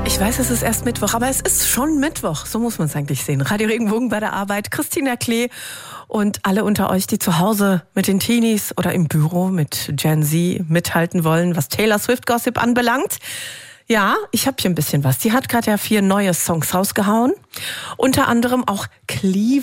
Ich weiß, es ist erst Mittwoch, aber es ist schon Mittwoch. So muss man es eigentlich sehen. Radio Regenbogen bei der Arbeit, Christina Klee und alle unter euch, die zu Hause mit den Teenies oder im Büro mit Gen Z mithalten wollen, was Taylor Swift Gossip anbelangt. Ja, ich habe hier ein bisschen was. Die hat gerade ja 4 neue Songs rausgehauen. Unter anderem auch Cleveland.